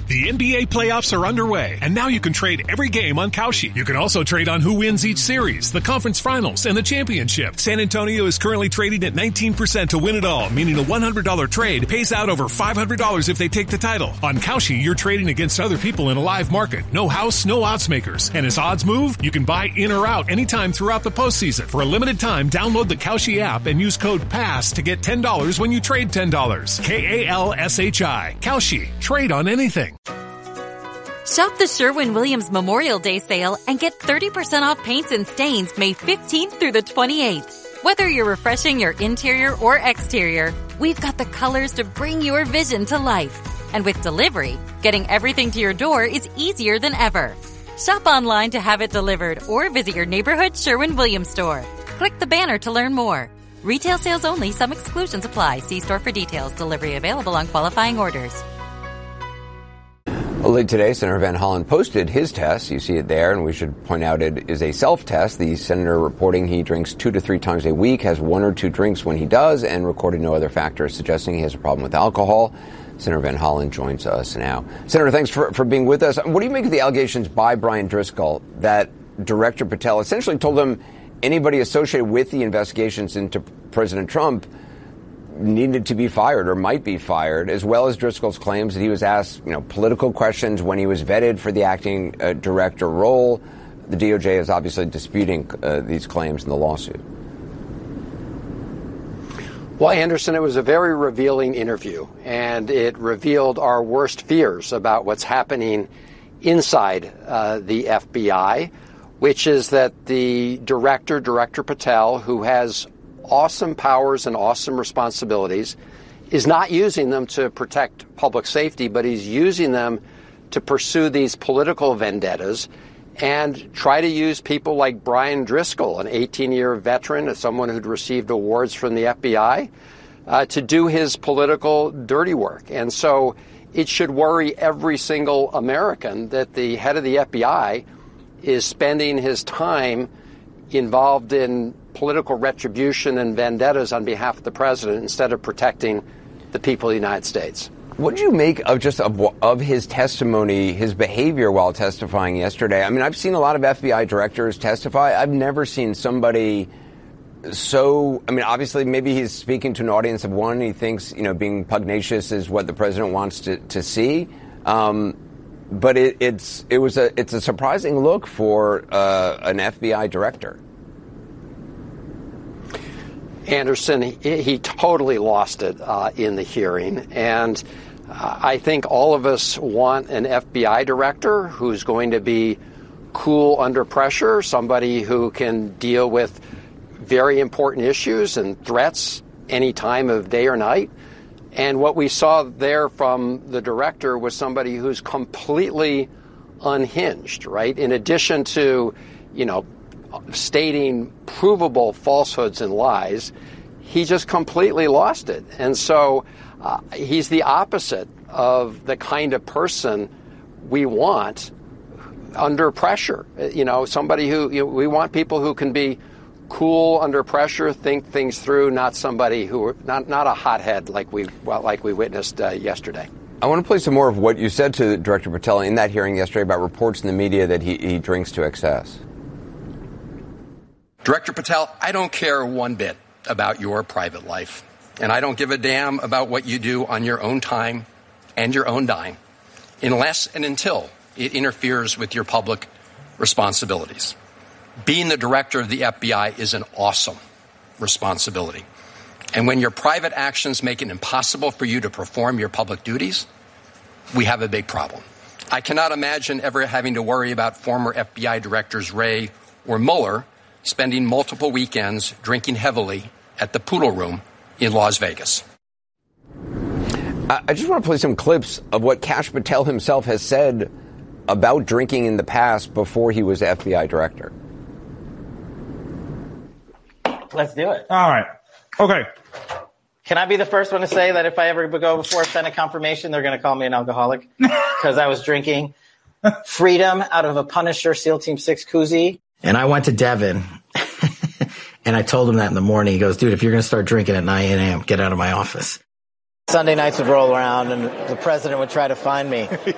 The NBA playoffs are underway, and now you can trade every game on Kalshi. You can also trade on who wins each series, the conference finals, and the championship. San Antonio is currently trading at 19% to win it all, meaning a $100 trade pays out over $500 if they take the title. On Kalshi, you're trading against other people in a live market. No house, no odds makers. And as odds move, you can buy in or out anytime throughout the postseason. For a limited time, download the Kalshi app and use code PASS to get $10 when you trade $10. Kalshi. Kalshi. Trade on anything. Shop the Sherwin-Williams Memorial Day sale and get 30% off paints and stains May 15th through the 28th. Whether you're refreshing your interior or exterior, we've got the colors to bring your vision to life. And with delivery, getting everything to your door is easier than ever. Shop online to have it delivered or visit your neighborhood Sherwin-Williams store. Click the banner to learn more. Retail sales only. Some exclusions apply. See store for details. Delivery available on qualifying orders. Late today, Senator Van Hollen posted his test. You see it there, and we should point out it is a self-test. The senator reporting he drinks 2 to 3 times a week, has 1 or 2 drinks when he does, and recorded no other factors suggesting he has a problem with alcohol. Senator Van Hollen joins us now. Senator, thanks for being with us. What do you make of the allegations by Brian Driscoll that Director Patel essentially told him anybody associated with the investigations into President Trump needed to be fired or might be fired, as well as Driscoll's claims that he was asked, political questions when he was vetted for the acting director role? The DOJ is obviously disputing these claims in the lawsuit. Well, Anderson, it was a very revealing interview, and it revealed our worst fears about what's happening inside the FBI, which is that the Director Patel, who has awesome powers and awesome responsibilities, is not using them to protect public safety, but he's using them to pursue these political vendettas and try to use people like Brian Driscoll, an 18-year veteran, someone who'd received awards from the FBI, to do his political dirty work. And so it should worry every single American that the head of the FBI is spending his time involved in political retribution and vendettas on behalf of the president instead of protecting the people of the United States. What did you make of his testimony, his behavior while testifying yesterday? I mean, I've seen a lot of FBI directors testify. I've never seen somebody obviously maybe he's speaking to an audience of one. He thinks, being pugnacious is what the president wants to see. But it's a surprising look for an FBI director. Anderson, he totally lost it in the hearing. And I think all of us want an FBI director who's going to be cool under pressure, somebody who can deal with very important issues and threats any time of day or night. And what we saw there from the director was somebody who's completely unhinged, right? In addition to, stating provable falsehoods and lies, he just completely lost it. And so he's the opposite of the kind of person we want under pressure. Somebody who, we want people who can be cool under pressure, think things through, not somebody who, not a hothead like we witnessed yesterday. I want to play some more of what you said to Director Patel in that hearing yesterday about reports in the media that he drinks to excess. Director Patel, I don't care one bit about your private life, and I don't give a damn about what you do on your own time and your own dime, unless and until it interferes with your public responsibilities. Being the director of the FBI is an awesome responsibility. And when your private actions make it impossible for you to perform your public duties, we have a big problem. I cannot imagine ever having to worry about former FBI directors Wray or Mueller spending multiple weekends drinking heavily at the Poodle Room in Las Vegas. I just want to play some clips of what Kash Patel himself has said about drinking in the past before he was FBI director. Let's do it. All right. Okay. Can I be the first one to say that if I ever go before Senate confirmation, they're going to call me an alcoholic because I was drinking Freedom out of a Punisher SEAL Team 6 koozie? And I went to Devin, and I told him that in the morning. He goes, dude, if you're going to start drinking at 9 a.m., get out of my office. Sunday nights would roll around, and the president would try to find me.